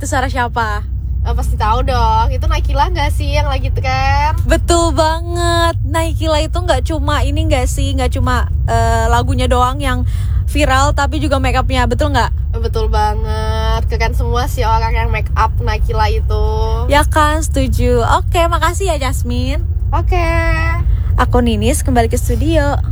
itu suara siapa? Pasti tahu dong, itu Naikila nggak sih yang lagi itu kan? Betul banget. Naikila itu nggak cuma ini nggak sih, nggak cuma lagunya doang yang viral, tapi juga make upnya, betul nggak? Betul banget, keren semua sih orang yang make up Naikila itu. Ya kan, setuju. Oke, makasih ya Jasmine. Oke. Aku Ninis, kembali ke studio.